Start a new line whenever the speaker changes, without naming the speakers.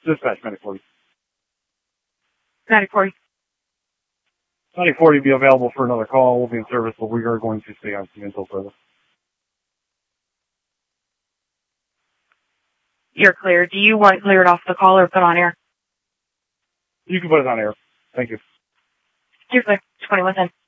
Dispatch, Medic 40.
Medic 40.
Medic 40 will be available for another call. We'll be in service, but we are going to stay on scene until further.
You're clear. Do you want cleared off the call or put on air?
You can put it on air. Thank you.
You're clear. 2110.